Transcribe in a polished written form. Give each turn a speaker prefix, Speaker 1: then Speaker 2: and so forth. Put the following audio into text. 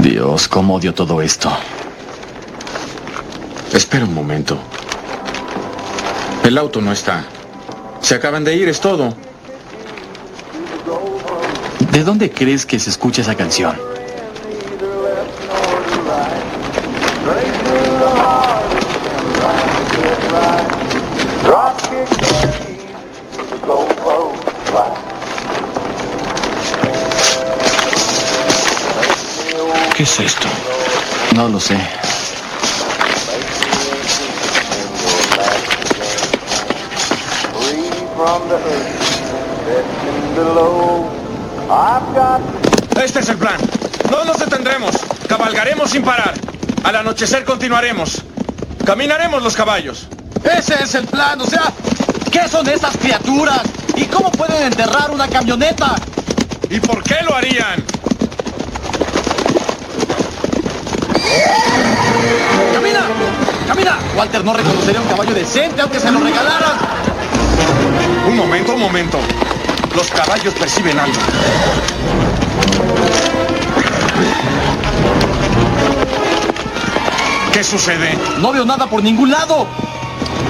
Speaker 1: Dios, cómo odio todo esto.
Speaker 2: Espera un momento. El auto no está. Se acaban de ir, es todo.
Speaker 1: ¿De dónde crees que se escucha esa canción?
Speaker 2: ¿Qué es esto?
Speaker 1: No lo sé.
Speaker 2: Este es el plan. No nos detendremos. Cabalgaremos sin parar. Al anochecer continuaremos. Caminaremos los caballos.
Speaker 1: ¡Ese es el plan! O sea, ¿qué son esas criaturas? ¿Y cómo pueden enterrar una camioneta?
Speaker 2: ¿Y por qué lo harían?
Speaker 1: ¡Camina! ¡Camina! Walter no reconocería un caballo decente aunque se lo regalaran.
Speaker 2: Un momento, un momento. Los caballos perciben algo. ¿Qué sucede?
Speaker 1: No veo nada por ningún lado.